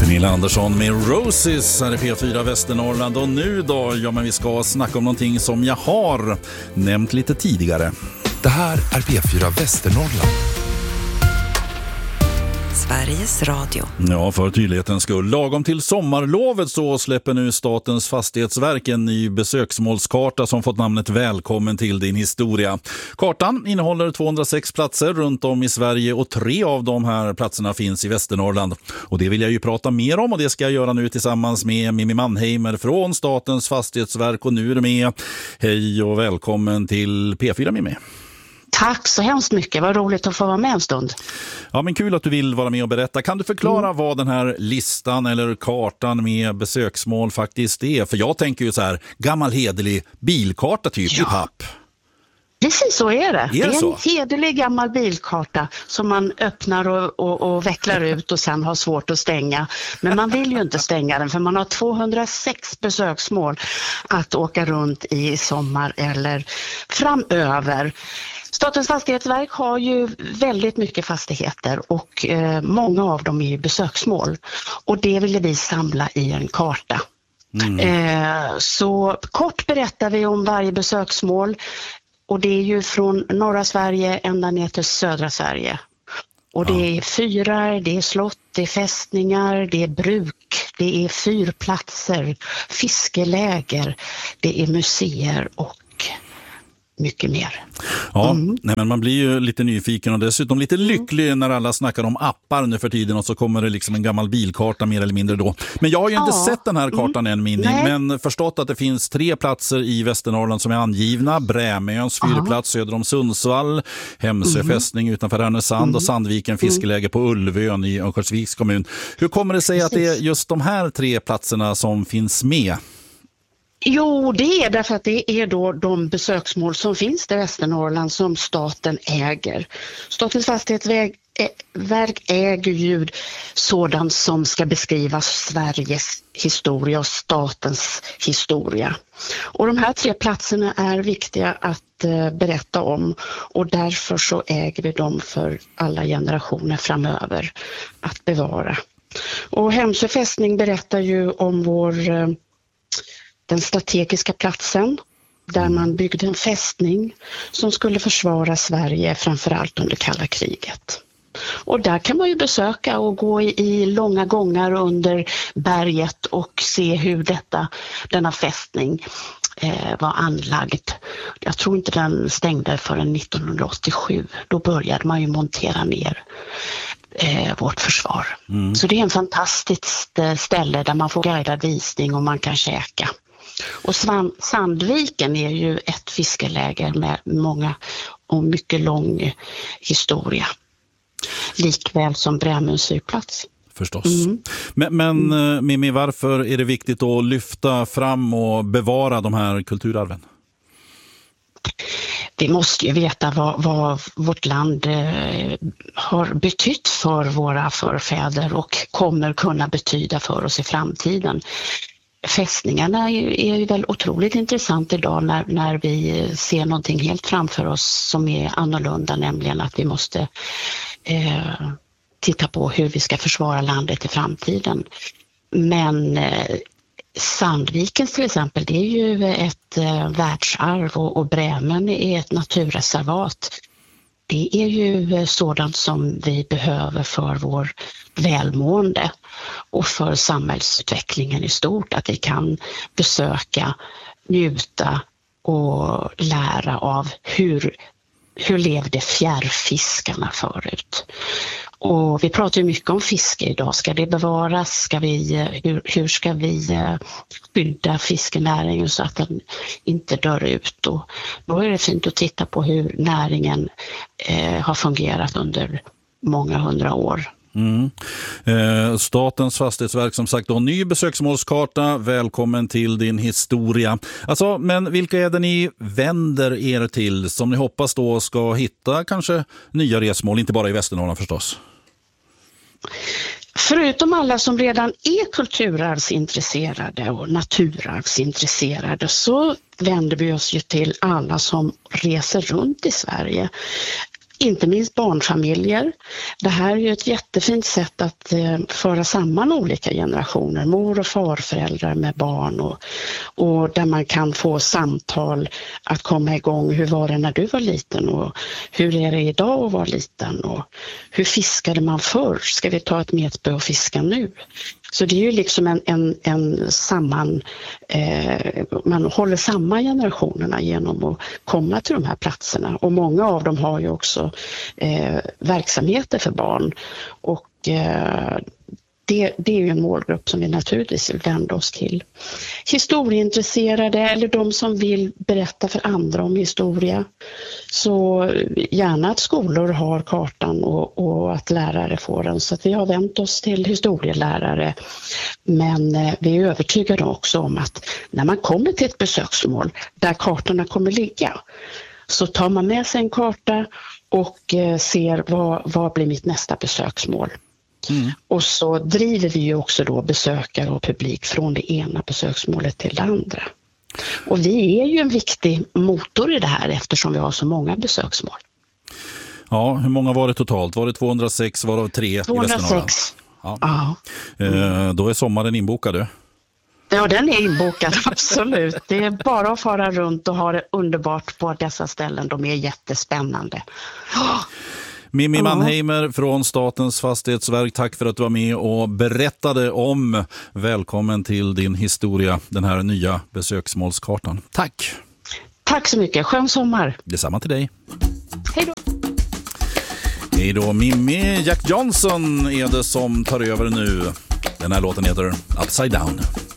Gunilla Andersson med Roses här i P4 Västernorrland. Och nu då, ja men vi ska snacka om någonting som jag har nämnt lite tidigare. Det här är P4 Västernorrland. Sveriges Radio. Ja, för tydlighetens skull. Lagom till sommarlovet så släpper nu Statens fastighetsverk en ny besöksmålskarta som fått namnet Välkommen till din historia. Kartan innehåller 206 platser runt om i Sverige och 3 av de här platserna finns i Västernorrland. Och det vill jag ju prata mer om och det ska jag göra nu tillsammans med Mimmi Mannheimer från Statens fastighetsverk. Och nu är du med. Hej och välkommen till P4 Mimmi. Tack så hemskt mycket, vad roligt att få vara med en stund. Ja, men kul att du vill vara med och berätta. Kan du förklara vad den här listan eller kartan med besöksmål faktiskt är? För jag tänker ju så här, gammal hederlig bilkarta typ i papp. Precis så är det. Det är så? En hederlig gammal bilkarta som man öppnar och vecklar ut och sen har svårt att stänga. Men man vill ju inte stänga den för man har 206 besöksmål att åka runt i sommar eller framöver. Statens fastighetsverk har ju väldigt mycket fastigheter och många av dem är besöksmål. Och det ville vi samla i en karta. Så kort berättar vi om varje besöksmål. Och det är ju från norra Sverige ända ner till södra Sverige. Och det är fyrar, det är slott, det är fästningar, det är bruk, det är fyrplatser, fiskeläger, det är museer och mycket mer. Ja, nej, men man blir ju lite nyfiken och dessutom lite lycklig när alla snackar om appar nu för tiden och så kommer det liksom en gammal bilkarta mer eller mindre då. Men jag har ju inte sett den här kartan än, Minni, men förstått att det finns 3 platser i Västernorrland som är angivna. Brämöns fyrplats söder om Sundsvall, Hemsö fästning utanför Härnösand och Sandviken fiskeläge på Ulvön i Örnsköldsviks kommun. Hur kommer det sig att det är just de här 3 platserna som finns med? Jo, det är därför att det är då de besöksmål som finns i Västernorrland som staten äger. Statens fastighetsverk äger ju sådant som ska beskriva Sveriges historia och statens historia. Och de här 3 platserna är viktiga att berätta om och därför så äger vi dem för alla generationer framöver att bevara. Och Hemsö fästning berättar ju om den strategiska platsen där man byggde en fästning som skulle försvara Sverige framförallt under kalla kriget. Och där kan man ju besöka och gå i långa gångar under berget och se hur denna fästning var anlagd. Jag tror inte den stängde förrän 1987. Då började man ju montera ner vårt försvar. Så det är en fantastiskt ställe där man får guidad visning och man kan käka. Och Sandviken är ju ett fiskeläger med många och mycket lång historia. Likväl som Brämöns fyrplats. Förstås. Men Mimmi, varför är det viktigt att lyfta fram och bevara de här kulturarven? Vi måste ju veta vad vårt land har betytt för våra förfäder och kommer kunna betyda för oss i framtiden. Fästningarna är ju väl otroligt intressant idag när vi ser någonting helt framför oss som är annorlunda, nämligen att vi måste titta på hur vi ska försvara landet i framtiden. Men Sandvikens till exempel, det är ju ett världsarv och Brämön är ett naturreservat. Det är ju sådant som vi behöver för vår välmående och för samhällsutvecklingen i stort. Att vi kan besöka, njuta och lära av hur levde fjärrfiskarna förut. Och vi pratar ju mycket om fiske idag. Ska det bevaras? Hur ska vi skydda fiskenäringen så att den inte dör ut? Och då är det fint att titta på hur näringen har fungerat under många 100 år. Statens fastighetsverk som sagt då, ny besöksmålskarta, välkommen till din historia. Alltså, men vilka är det ni vänder er till som ni hoppas då ska hitta kanske nya resmål, inte bara i Västernorrland förstås? Förutom alla som redan är kulturarvsintresserade och naturarvsintresserade så vänder vi oss ju till alla som reser runt i Sverige. inte minst barnfamiljer. Det här är ju ett jättefint sätt att föra samman olika generationer, mor- och farföräldrar med barn och där man kan få samtal att komma igång. Hur var det när du var liten och hur är det idag att vara liten och hur fiskade man förr? Ska vi ta ett metspö och fiska nu? Så det är ju liksom man håller samman generationerna genom att komma till de här platserna. Och många av dem har ju också verksamheter för barn. Och det är ju en målgrupp som vi naturligtvis vill vända oss till. Historieintresserade eller de som vill berätta för andra om historia. Så gärna att skolor har kartan och att lärare får den. Så att vi har vänt oss till historielärare. Men vi är övertygade också om att när man kommer till ett besöksmål där kartorna kommer ligga, så tar man med sig en karta och ser vad blir mitt nästa besöksmål. Mm. Och så driver vi ju också då besökare och publik från det ena besöksmålet till det andra. Och vi är ju en viktig motor i det här eftersom vi har så många besöksmål. Ja, hur många var det totalt? Var det 206, varav 3 206. i Västernorrland? Ja. Då är sommaren inbokad. Ja, den är inbokad, absolut. Det är bara att fara runt och ha det underbart på dessa ställen. De är jättespännande. Mimmi Mannheimer från Statens fastighetsverk, tack för att du var med och berättade om välkommen till din historia, den här nya besöksmålskartan. Tack! Tack så mycket, skön sommar! Detsamma till dig. Hej då! Hej då, Mimmi. Jack Johnson är det som tar över nu. Den här låten heter Upside Down.